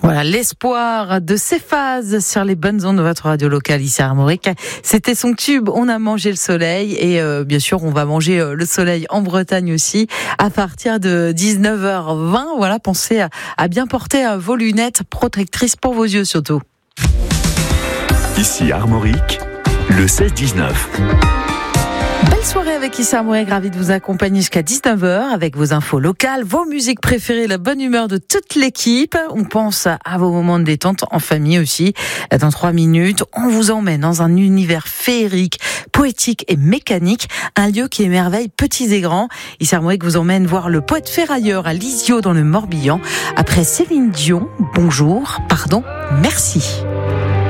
Voilà, l'espoir de Céphase sur les bonnes ondes de votre radio locale ici à Armorique. C'était son tube, on a mangé le soleil et bien sûr on va manger le soleil en Bretagne aussi à partir de 19h20. Voilà, pensez à bien porter vos lunettes protectrices pour vos yeux surtout. Ici Armorique, le 16-19. Belle soirée avec Issa Armorique, ravi de vous accompagner jusqu'à 19h avec vos infos locales, vos musiques préférées, la bonne humeur de toute l'équipe. On pense à vos moments de détente en famille aussi. Dans 3 minutes, on vous emmène dans un univers féerique, poétique et mécanique, un lieu qui émerveille petits et grands. Issa Armorique vous emmène voir le poète ferrailleur à Lisieux dans le Morbihan. Après Céline Dion, bonjour, pardon, merci.